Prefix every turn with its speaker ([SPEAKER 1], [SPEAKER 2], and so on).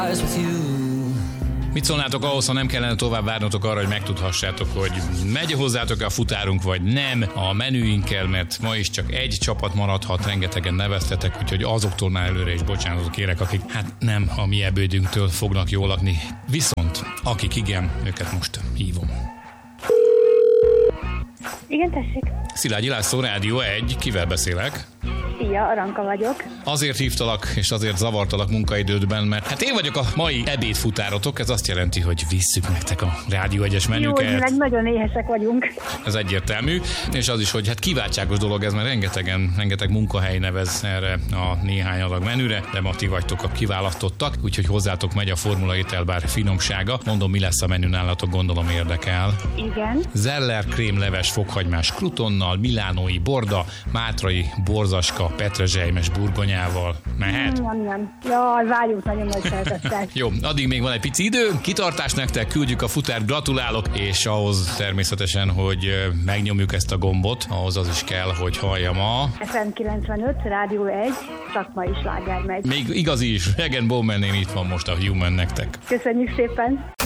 [SPEAKER 1] Mit szólnátok ahhoz, ha nem kellene tovább várnotok arra, hogy megtudhassátok, hogy megy hozzátok a futárunk, vagy nem a menüinkkel, mert ma is csak egy csapat maradhat, rengetegen neveztetek, úgyhogy azoktól már előre is bocsánatot kérek, akik hát nem a mi ebédünktől fognak jól lakni. Viszont akik igen, őket most hívom.
[SPEAKER 2] Igen, tessék.
[SPEAKER 1] Szilágyi László, Rádió 1, kivel beszélek?
[SPEAKER 2] Szia, Aranka vagyok.
[SPEAKER 1] Azért hívtalak, és azért zavartalak munkaidődben, mert hát én vagyok a mai ebédfutárotok, ez azt jelenti, hogy visszük nektek a Rádió 1-es menüket.
[SPEAKER 2] Jó, meg nagyon éhesek vagyunk.
[SPEAKER 1] Ez egyértelmű, és az is, hogy hát kiváltságos dolog ez, mert rengeteg munkahely nevez erre a néhány adag menüre, de ma ti vagytok a kiválasztottak, úgyhogy hozzátok megy a formula ételbár finomsága. Mondom, mi lesz a menü nálatok, gondolom érdekel.
[SPEAKER 2] Igen.
[SPEAKER 1] Zeller krémleves fokhagymás krutonnal, milánói borda, mátrai borzaska, petrezselymes burgonyával. Mehet?
[SPEAKER 2] Nem. Ja, várjuk nagyon nagy szeretettel.
[SPEAKER 1] Jó, addig még van egy pici idő, kitartás nektek, küldjük a futárt, gratulálok, és ahhoz természetesen, hogy megnyomjuk ezt a gombot, ahhoz az is kell, hogy halljam a...
[SPEAKER 2] FM 95, Rádió 1, szakmai sláger megy.
[SPEAKER 1] Még igazi is, Regen Bowman itt van most a Human nektek.
[SPEAKER 2] Köszönjük szépen!